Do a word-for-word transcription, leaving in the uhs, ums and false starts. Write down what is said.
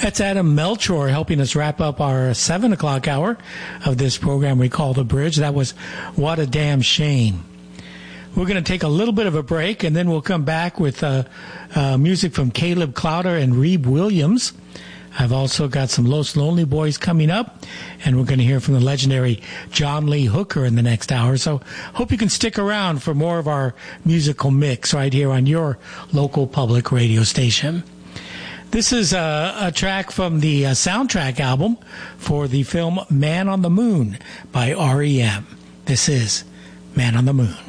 That's Adam Melchor helping us wrap up our seven o'clock hour of this program we call The Bridge. That was What a Damn Shame. We're going to take a little bit of a break, and then we'll come back with uh, uh, music from Caleb Clowder and Reeb Williams. I've also got some Los Lonely Boys coming up, and we're going to hear from the legendary John Lee Hooker in the next hour. So hope you can stick around for more of our musical mix right here on your local public radio station. This is a, a track from the uh, soundtrack album for the film Man on the Moon by R E M. This is Man on the Moon.